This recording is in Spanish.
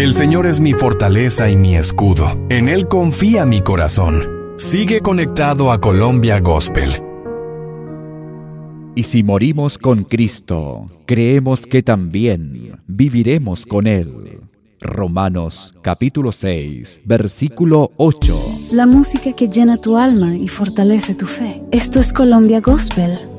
El Señor es mi fortaleza y mi escudo. En Él confía mi corazón. Sigue conectado a Colombia Gospel. Y si morimos con Cristo, creemos que también viviremos con Él. Romanos capítulo 6, versículo 8. La música que llena tu alma y fortalece tu fe. Esto es Colombia Gospel